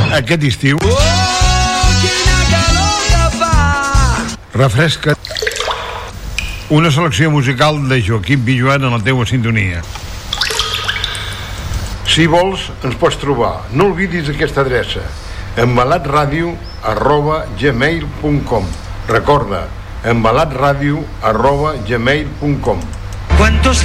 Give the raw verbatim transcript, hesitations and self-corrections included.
Aquest estiu refresca una selecció musical de Joaquim Villuan en la teua sintonia. Si vols, ens pots trobar. No oblidis aquesta adreça: embalatradio arroba gmail punt com. Recorda, embalatradio arroba gmail punt com.